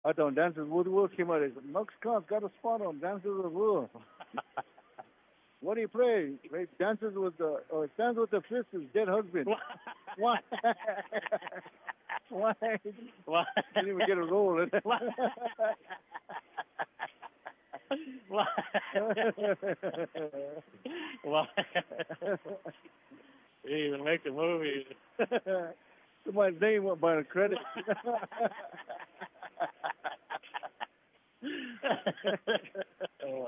I thought Dances with Wolves came out. He said, Nux Khan's got a spot on Dances with Wolves. What do you play? Play Dances with the Dances with the Fist, his dead husband. Why? Why? What? Didn't even get a role in it. What? What? What? You didn't even make the movie. Somebody's name went by the credit. Oh,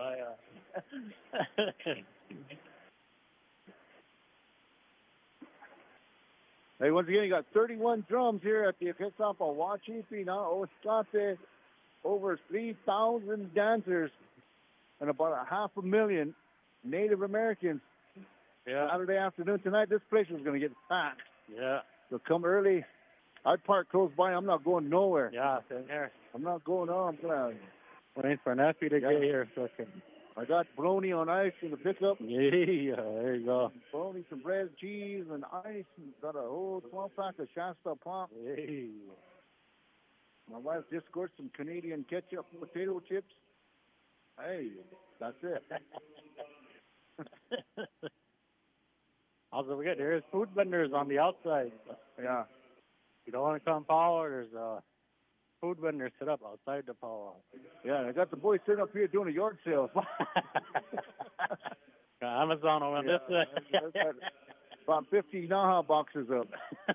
Hey, once again, you got 31 drums here at the Ketchup of Wachipi now. Ostate, over 3,000 dancers and about 500,000 Native Americans. Yeah. Saturday afternoon tonight, this place is going to get packed. Yeah. So come early. I park close by. I'm not going nowhere. Yeah, same here. I'm not going on. I'm going to... Waiting for Nappy to get here. So I got bologna on ice in the pickup. Yeah, there you go. Bologna, some bread, cheese, and ice. And got a whole 12-pack of Shasta Pop. Hey. My wife just scored some Canadian ketchup potato chips. Hey, that's it. Also, there's food vendors on the outside. Yeah. You don't want to come power, there's food vendors set up outside the power. Yeah, I got the boys sitting up here doing a yard sale. Amazon on this way. About 50 Naha boxes up.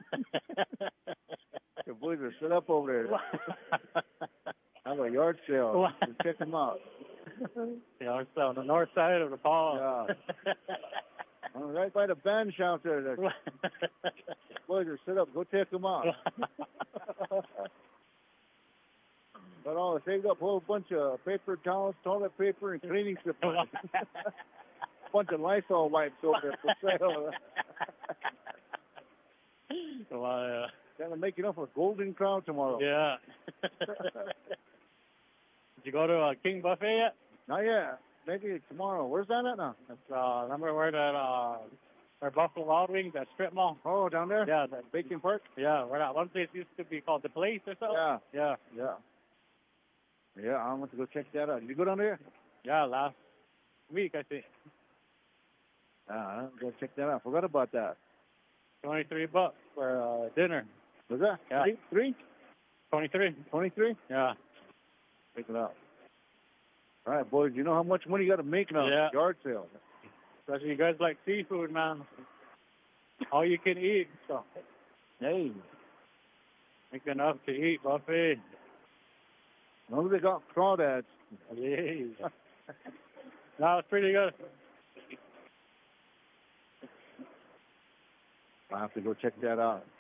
The boys are set up over there. Have a yard sale. Check them out. Yeah, it's on the north side of the power. Yeah. Right by the band shelter. The boys are set up. Go check them out. But all saved up a whole bunch of paper towels, toilet paper, and cleaning supplies. Bunch of Lysol wipes over there for sale. Well, Gonna make enough for Golden Crown tomorrow. Yeah. Did you go to a King Buffet yet? Not yet. Maybe tomorrow. Where's that at now? It's, remember where that, where Buffalo Wild Wings, that strip mall? Oh, down there? Yeah. That Bacon Park? Yeah, where that one place used to be called The Place or something? Yeah. Yeah. Yeah. Yeah, I want to go check that out. Did you go down there? Yeah, last week, I think. Go check that out. Forgot about that. $23 for dinner. Was that? Yeah. Three? 23. 23? Yeah. Check it out. All right, boys, you know how much money you got to make now? Yeah. Yard sale. Especially you guys like seafood, man. All you can eat. So. Hey. Make enough to eat, buffet. As long as they got crawdads. Yeah. No, it's pretty good. I'll have to go check that out.